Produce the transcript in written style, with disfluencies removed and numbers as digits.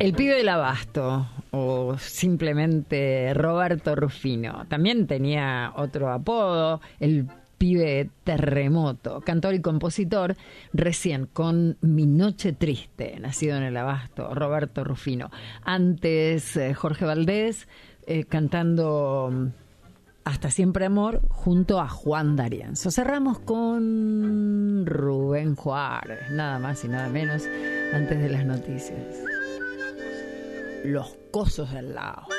El pibe del Abasto, o simplemente Roberto Rufino. También tenía otro apodo, el pibe Terremoto, cantor y compositor, recién con Mi Noche Triste, nacido en el Abasto, Roberto Rufino. Antes Jorge Valdés, cantando Hasta Siempre Amor, junto a Juan D'Arienzo. Cerramos con Rubén Juárez, nada más y nada menos, antes de las noticias. Los cosos del lado.